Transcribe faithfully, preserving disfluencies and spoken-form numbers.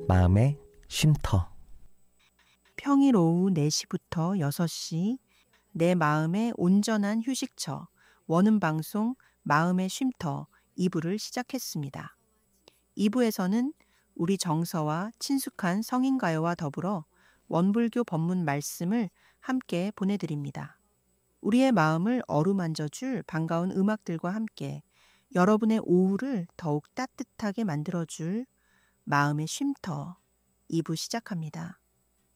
마음의 쉼터. 평일 오후 네 시부터 여섯 시 내 마음의 온전한 휴식처 원음 방송 마음의 쉼터 이 부를 시작했습니다. 이 부에서는 우리 정서와 친숙한 성인가요와 더불어 원불교 법문 말씀을 함께 보내드립니다. 우리의 마음을 어루만져줄 반가운 음악들과 함께 여러분의 오후를 더욱 따뜻하게 만들어줄 마음의 쉼터 이 부 시작합니다.